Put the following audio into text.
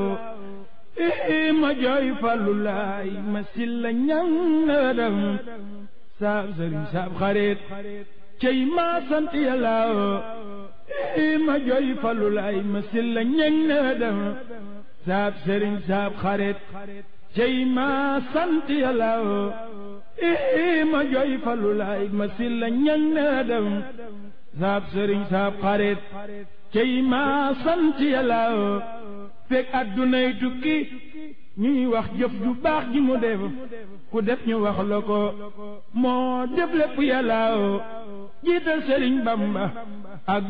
ma jooy Fallu laay ma silla ñang na dem saab sëriñ saab xarit cey ma sant Yàlla ma jooy Fallu laay ma silla ñang na dem saab sëriñ saab xarit cey ma sant Yàlla ma jooy Fallu laay ma silla ñang na dem saab sëriñ saab xarit cey ma sant Yàlla fekk addunay tukki ñuy wax jëf ju baax ji mu def ku def ñu wax la ko moo def lépp Yàlla jiital Sëriñ Bamba ak